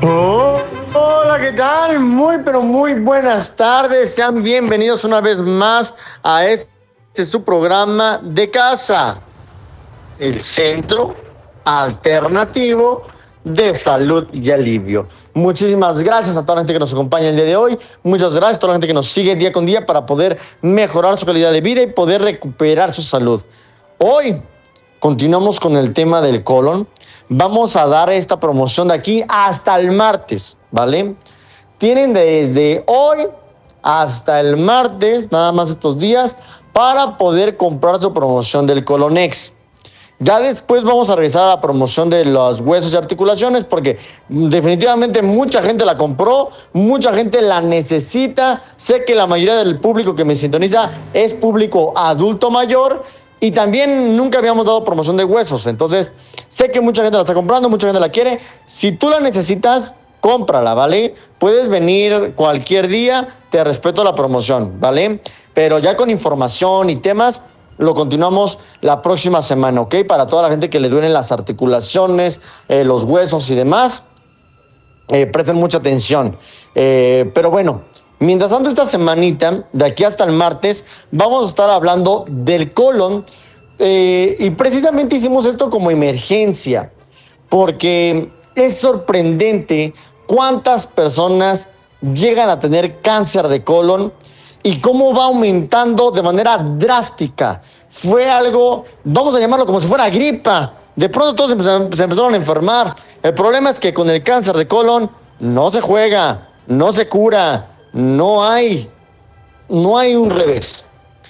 Oh, hola, ¿qué tal? Muy, pero muy buenas tardes. Sean bienvenidos una vez más a su programa de casa, el Centro Alternativo de Salud y Alivio. Muchísimas gracias a toda la gente que nos acompaña el día de hoy. Muchas gracias a toda la gente que nos sigue día con día para poder mejorar su calidad de vida y poder recuperar su salud. Hoy continuamos con el tema del colon. Vamos a dar esta promoción de aquí hasta el martes, ¿vale? Tienen desde hoy hasta el martes, nada más estos días, para poder comprar su promoción del Colonex. Ya después vamos a revisar la promoción de los huesos y articulaciones porque definitivamente mucha gente la compró, mucha gente la necesita. Sé que la mayoría del público que me sintoniza es público adulto mayor y también nunca habíamos dado promoción de huesos. Entonces sé que mucha gente la está comprando, mucha gente la quiere. Si tú la necesitas, cómprala, ¿vale? Puedes venir cualquier día, te respeto la promoción, ¿vale? Pero ya con información y temas lo continuamos la próxima semana, ¿ok? Para toda la gente que le duelen las articulaciones, los huesos y demás, presten mucha atención. Pero bueno, mientras tanto esta semanita, de aquí hasta el martes, vamos a estar hablando del colon. Y precisamente hicimos esto como emergencia, porque es sorprendente cuántas personas llegan a tener cáncer de colon y cómo va aumentando de manera drástica. Fue algo, vamos a llamarlo como si fuera gripa. De pronto todos se empezaron a enfermar. El problema es que con el cáncer de colon no se juega, no se cura, no hay un revés.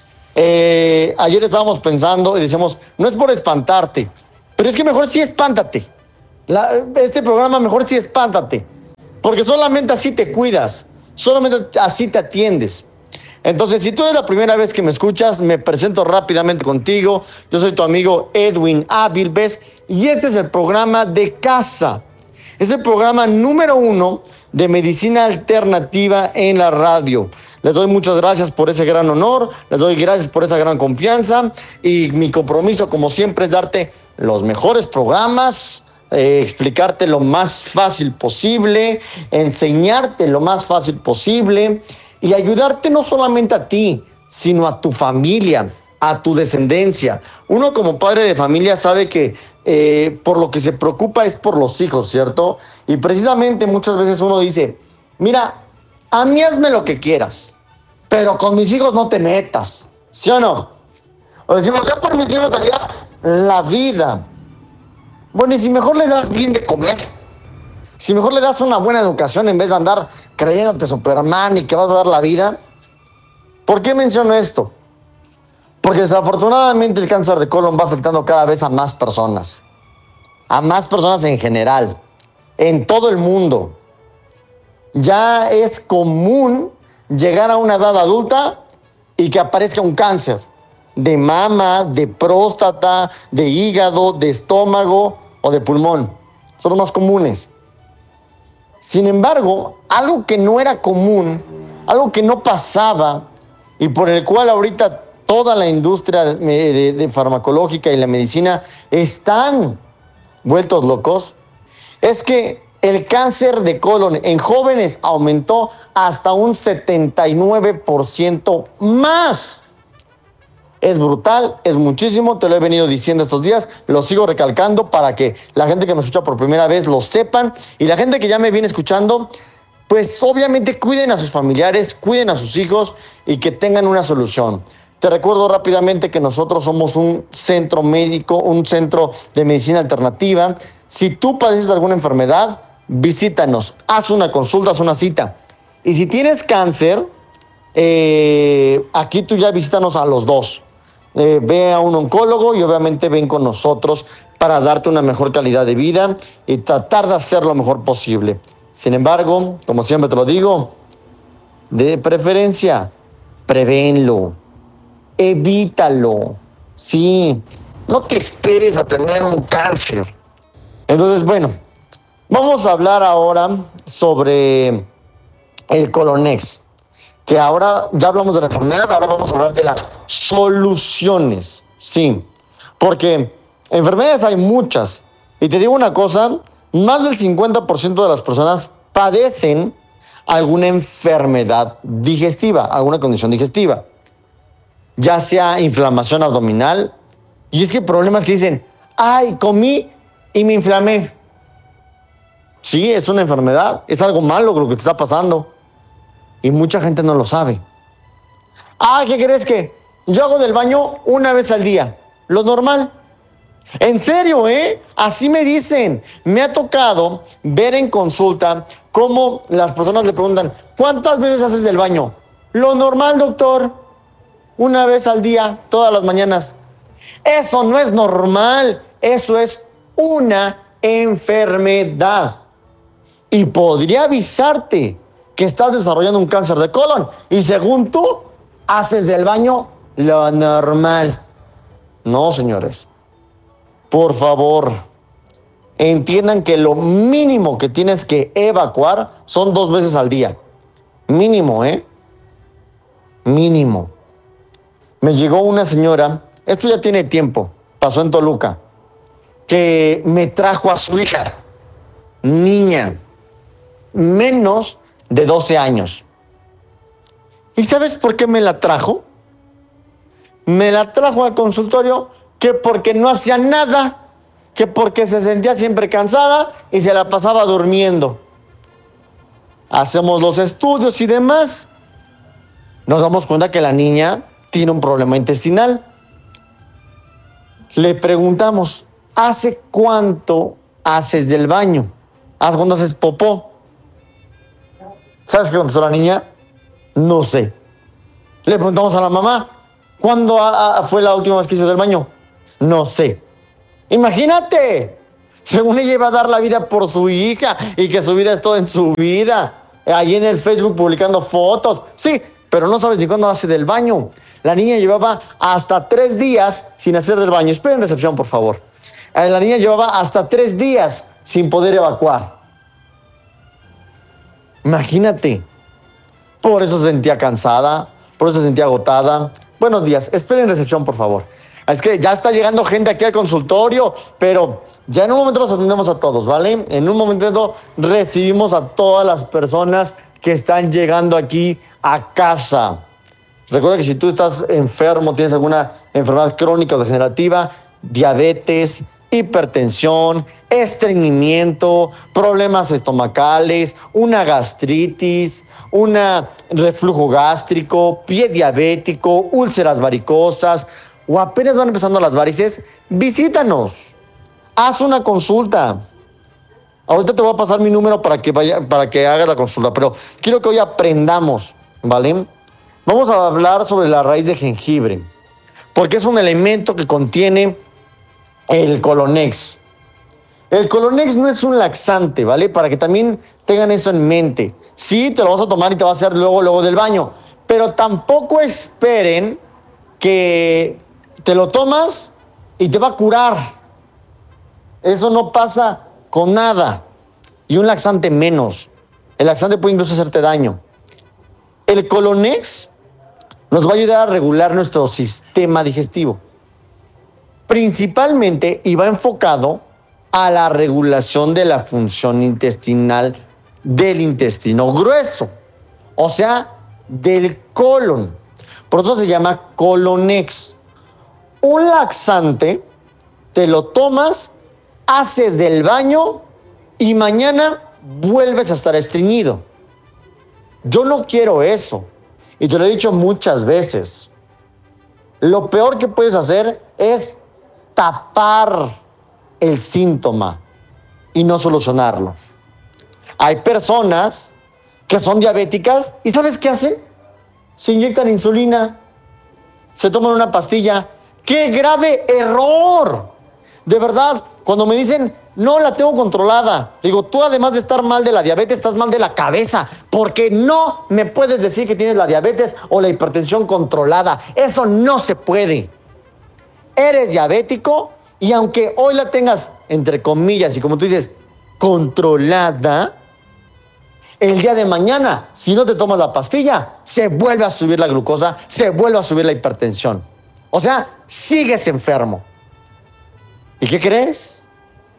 Ayer estábamos pensando y decíamos, no es por espantarte, pero es que mejor sí espántate. Este programa mejor sí espántate, porque solamente así te cuidas, solamente así te atiendes. Entonces, si tú eres la primera vez que me escuchas, me presento rápidamente contigo. Yo soy tu amigo Edwin Avilves y este es el programa de casa. Es el programa número 1 de medicina alternativa en la radio. Les doy muchas gracias por ese gran honor, les doy gracias por esa gran confianza y mi compromiso, como siempre, es darte los mejores programas, explicarte lo más fácil posible, enseñarte lo más fácil posible y ayudarte no solamente a ti, sino a tu familia, a tu descendencia. Uno como padre de familia sabe que por lo que se preocupa es por los hijos, ¿cierto? Y precisamente muchas veces uno dice, mira, a mí hazme lo que quieras, pero con mis hijos no te metas, ¿sí o no? O decimos, ya por mis hijos daría la vida. Bueno, y si mejor le das bien de comer, si mejor le das una buena educación en vez de andar creyéndote Superman y que vas a dar la vida. ¿Por qué menciono esto? Porque desafortunadamente el cáncer de colon va afectando cada vez a más personas en general, en todo el mundo. Ya es común llegar a una edad adulta y que aparezca un cáncer de mama, de próstata, de hígado, de estómago o de pulmón. Son los más comunes. Sin embargo, algo que no era común, algo que no pasaba y por el cual ahorita toda la industria de farmacológica y la medicina están vueltos locos, es que el cáncer de colon en jóvenes aumentó hasta un 79% más. Es brutal, es muchísimo, te lo he venido diciendo estos días, lo sigo recalcando para que la gente que me escucha por primera vez lo sepan y la gente que ya me viene escuchando, pues obviamente cuiden a sus familiares, cuiden a sus hijos y que tengan una solución. Te recuerdo rápidamente que nosotros somos un centro médico, un centro de medicina alternativa. Si tú padeces alguna enfermedad, visítanos, haz una consulta, haz una cita. Y si tienes cáncer, aquí tú ya visítanos a los dos. Ve a un oncólogo y obviamente ven con nosotros para darte una mejor calidad de vida y tratar de hacer lo mejor posible. Sin embargo, como siempre te lo digo, de preferencia, prevénlo, evítalo. Sí, no te esperes a tener un cáncer. Entonces, bueno, vamos a hablar ahora sobre el Colonex, que ahora ya hablamos de la enfermedad, ahora vamos a hablar de las soluciones, sí, porque enfermedades hay muchas, y te digo una cosa, Más del 50% de las personas padecen alguna enfermedad digestiva, alguna condición digestiva, ya sea inflamación abdominal. Y es que problemas que dicen, ay, comí y me inflamé. Sí, es una enfermedad, es algo malo lo que te está pasando. Y mucha gente no lo sabe. Ah, ¿qué crees que? Yo hago del baño una vez al día, lo normal. En serio, ¿eh? Así me dicen. Me ha tocado ver en consulta cómo las personas le preguntan, ¿cuántas veces haces del baño? Lo normal, doctor. Una vez al día, todas las mañanas. Eso no es normal. Eso es una enfermedad. Y podría avisarte que estás desarrollando un cáncer de colon. Y según tú, haces del baño lo normal. No, señores. Por favor, entiendan que lo mínimo que tienes que evacuar son 2 veces al día. Mínimo, ¿eh? Mínimo. Me llegó una señora, esto ya tiene tiempo, pasó en Toluca, que me trajo a su hija, niña, menos de 12 años. ¿Y sabes por qué me la trajo? Me la trajo al consultorio que porque no hacía nada, que porque se sentía siempre cansada y se la pasaba durmiendo. Hacemos los estudios y demás. Nos damos cuenta que la niña tiene un problema intestinal. Le preguntamos, ¿hace cuánto haces del baño? ¿Hace cuándo haces popó? ¿Sabes qué contestó la niña? No sé. Le preguntamos a la mamá, ¿cuándo fue la última vez que hizo del baño? No sé. Imagínate, según ella iba a dar la vida por su hija y que su vida es todo en su vida, ahí en el Facebook publicando fotos, sí, pero no sabes ni cuándo hace del baño. La niña llevaba hasta 3 días sin hacer del baño. Esperen recepción, por favor. La niña llevaba hasta 3 días sin poder evacuar. Imagínate. Por eso se sentía cansada, por eso se sentía agotada. Buenos días, esperen recepción, por favor. Es que ya está llegando gente aquí al consultorio, pero ya en un momento los atendemos a todos, ¿vale? En un momento recibimos a todas las personas que están llegando aquí a casa. Recuerda que si tú estás enfermo, tienes alguna enfermedad crónica o degenerativa, diabetes, hipertensión, estreñimiento, problemas estomacales, una gastritis, un reflujo gástrico, pie diabético, úlceras varicosas o apenas van empezando las varices, visítanos, haz una consulta. Ahorita te voy a pasar mi número para que hagas la consulta, pero quiero que hoy aprendamos, ¿vale? Vamos a hablar sobre la raíz de jengibre, porque es un elemento que contiene el Colonex. El Colonex no es un laxante, ¿vale? Para que también tengan eso en mente. Sí, te lo vas a tomar y te va a hacer luego del baño, pero tampoco esperen que te lo tomas y te va a curar. Eso no pasa con nada. Y un laxante menos. El laxante puede incluso hacerte daño. El Colonex nos va a ayudar a regular nuestro sistema digestivo. Principalmente y va enfocado a la regulación de la función intestinal del intestino grueso, o sea, del colon. Por eso se llama Colonex. Un laxante te lo tomas, haces del baño y mañana vuelves a estar estreñido. Yo no quiero eso. Y te lo he dicho muchas veces. Lo peor que puedes hacer es tapar el síntoma y no solucionarlo. Hay personas que son diabéticas y ¿sabes qué hacen? Se inyectan insulina, se toman una pastilla. ¡Qué grave error! De verdad, cuando me dicen, no la tengo controlada, digo, tú además de estar mal de la diabetes, estás mal de la cabeza, porque no me puedes decir que tienes la diabetes o la hipertensión controlada. Eso no se puede. Eres diabético y aunque hoy la tengas, entre comillas, y como tú dices, controlada, el día de mañana, si no te tomas la pastilla, se vuelve a subir la glucosa, se vuelve a subir la hipertensión. O sea, sigues enfermo. ¿Y qué crees?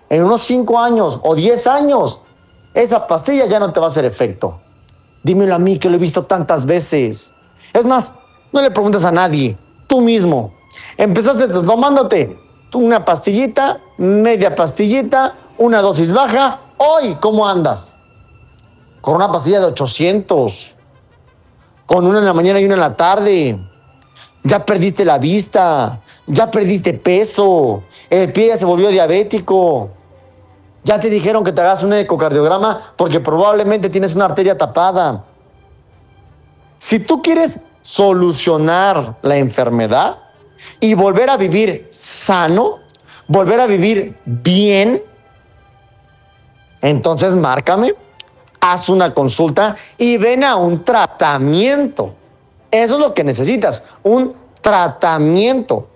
en unos 5 años o 10 años, esa pastilla ya no te va a hacer efecto. Dímelo a mí, que lo he visto tantas veces. Es más, no le preguntes a nadie, tú mismo. Empezaste tomándote una pastillita, media pastillita, una dosis baja. Hoy, ¿cómo andas? Con una pastilla de 800, con una en la mañana y una en la tarde. Ya perdiste la vista, ya perdiste peso, el pie ya se volvió diabético. Ya te dijeron que te hagas un ecocardiograma porque probablemente tienes una arteria tapada. Si tú quieres solucionar la enfermedad y volver a vivir sano, volver a vivir bien, entonces márcame, haz una consulta y ven a un tratamiento. Eso es lo que necesitas, un tratamiento.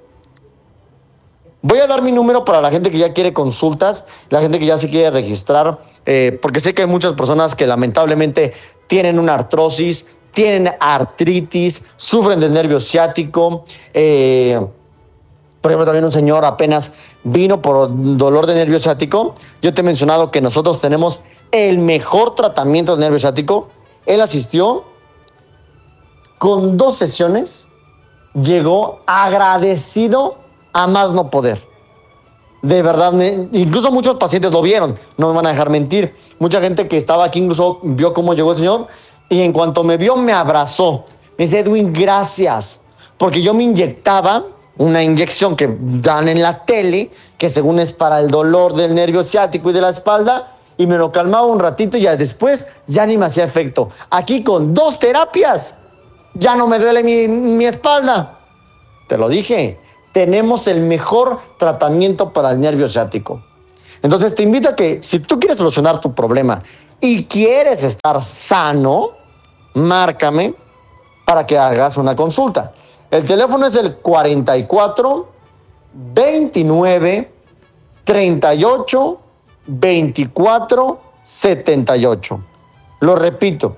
Voy a dar mi número para la gente que ya quiere consultas, la gente que ya se quiere registrar, porque sé que hay muchas personas que lamentablemente tienen una artrosis, tienen artritis, sufren de nervio ciático. Por ejemplo, también un señor apenas vino por dolor de nervio ciático. Yo te he mencionado que nosotros tenemos el mejor tratamiento de nervio ciático. Él asistió con 2 sesiones, llegó agradecido a más no poder. De verdad, incluso muchos pacientes lo vieron, no me van a dejar mentir. Mucha gente que estaba aquí incluso vio cómo llegó el señor y en cuanto me vio me abrazó. Me dice, Edwin, gracias, porque yo me inyectaba una inyección que dan en la tele, que según es para el dolor del nervio ciático y de la espalda, y me lo calmaba un ratito y ya después ya ni me hacía efecto. Aquí con 2 terapias ya no me duele mi espalda. Te lo dije, tenemos el mejor tratamiento para el nervio ciático. Entonces te invito a que si tú quieres solucionar tu problema y quieres estar sano, márcame para que hagas una consulta. El teléfono es el 44 29 38 24 78. Lo repito,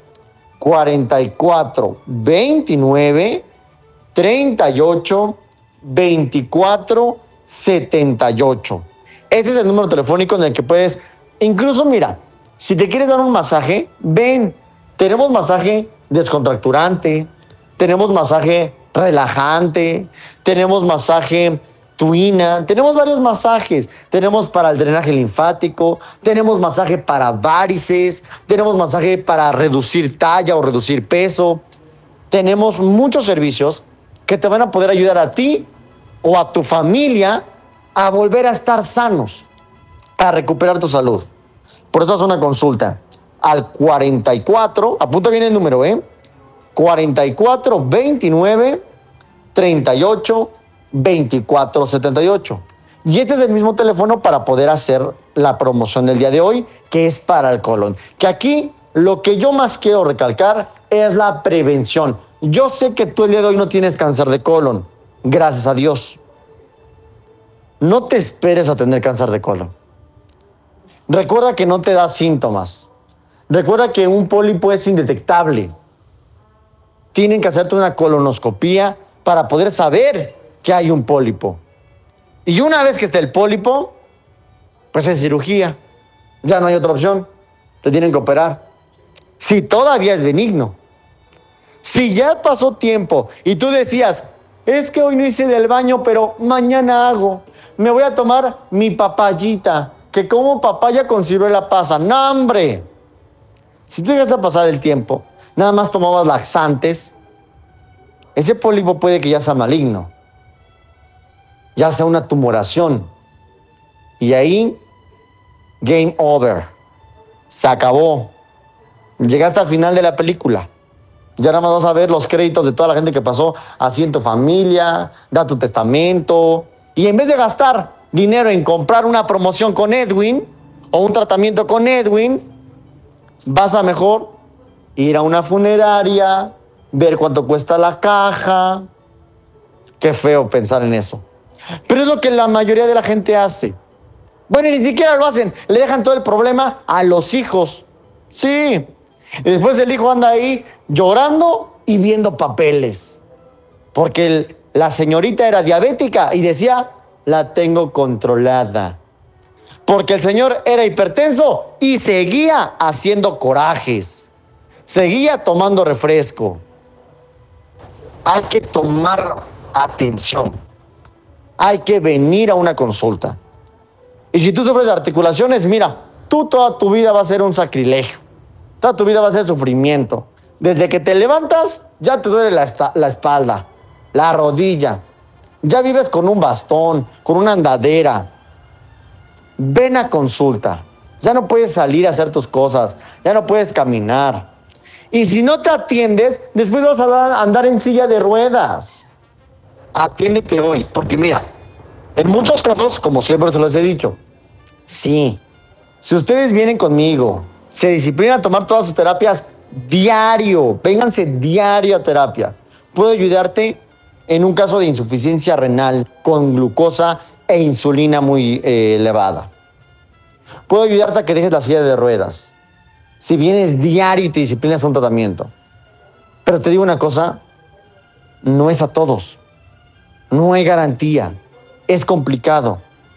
44 29 38 24 78. Ese es el número telefónico en el que puedes, incluso mira, si te quieres dar un masaje, ven, tenemos masaje descontracturante, tenemos masaje relajante, tenemos masaje tuina, tenemos varios masajes, tenemos para el drenaje linfático, tenemos masaje para varices, tenemos masaje para reducir talla o reducir peso, tenemos muchos servicios que te van a poder ayudar a ti o a tu familia a volver a estar sanos, a recuperar tu salud. Por eso haz una consulta al 44, apunta bien el número, 44 29 38 24 78. Y este es el mismo teléfono para poder hacer la promoción del día de hoy, que es para el colon. Que aquí lo que yo más quiero recalcar es la prevención. Yo sé que tú el día de hoy no tienes cáncer de colon, gracias a Dios. No te esperes a tener cáncer de colon. Recuerda que no te da síntomas. Recuerda que un pólipo es indetectable. Tienen que hacerte una colonoscopía para poder saber que hay un pólipo. Y una vez que esté el pólipo, pues es cirugía. Ya no hay otra opción. Te tienen que operar. Si todavía es benigno. Si ya pasó tiempo y tú decías, es que hoy no hice del baño, pero mañana hago. Me voy a tomar mi papayita, que como papaya con ciruela pasa. ¡No, hombre! Si tú llegas a pasar el tiempo, nada más tomabas laxantes, ese pólipo puede que ya sea maligno, ya sea una tumoración. Y ahí, game over. Se acabó. Llegaste al final de la película. Ya nada más vas a ver los créditos de toda la gente que pasó así en tu familia, da tu testamento. Y en vez de gastar dinero en comprar una promoción con Edwin o un tratamiento con Edwin, vas a mejor ir a una funeraria, ver cuánto cuesta la caja. Qué feo pensar en eso. Pero es lo que la mayoría de la gente hace. Bueno, y ni siquiera lo hacen. Le dejan todo el problema a los hijos. Sí. Y después el hijo anda ahí llorando y viendo papeles. Porque la señorita era diabética y decía, la tengo controlada. Porque el señor era hipertenso y seguía haciendo corajes, seguía tomando refresco. Hay que tomar atención, hay que venir a una consulta. Y si tú sufres de articulaciones, mira, tú toda tu vida va a ser un sacrilegio, toda tu vida va a ser sufrimiento. Desde que te levantas, ya te duele la espalda, la rodilla, ya vives con un bastón, con una andadera. Ven a consulta, ya no puedes salir a hacer tus cosas, ya no puedes caminar. Y si no te atiendes, después vas a andar en silla de ruedas. Atiéndete hoy, porque mira, en muchos casos, como siempre se los he dicho, sí, si ustedes vienen conmigo, se disciplinan a tomar todas sus terapias diario, vénganse diario a terapia. Puedo ayudarte en un caso de insuficiencia renal con glucosa e insulina muy elevada. Puedo ayudarte a que dejes la silla de ruedas. Si vienes diario y te disciplinas a un tratamiento. Pero te digo una cosa, no es a todos. No hay garantía. Es complicado.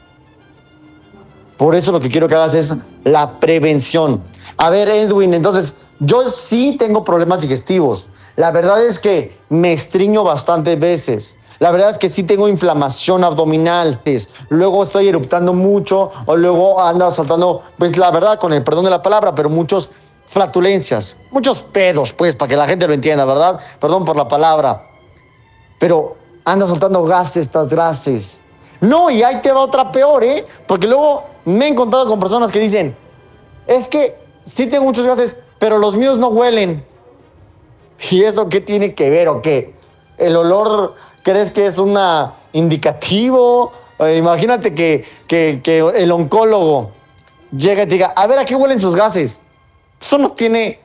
Por eso lo que quiero que hagas es la prevención. A ver, Edwin, entonces, yo sí tengo problemas digestivos. La verdad es que me estriño bastantes veces. La verdad es que sí tengo inflamación abdominal. Luego estoy eruptando mucho o luego ando soltando, pues la verdad, con el perdón de la palabra, pero muchos flatulencias, muchos pedos, pues, para que la gente lo entienda, ¿verdad? Perdón por la palabra. Pero anda soltando gases tras gases. No, y ahí te va otra peor, ¿eh? Porque luego me he encontrado con personas que dicen, es que sí tengo muchos gases, pero los míos no huelen. ¿Y eso qué tiene que ver o qué? ¿El olor crees que es un indicativo? Imagínate que el oncólogo llega y te diga, a ver, ¿a qué huelen sus gases? Eso no tiene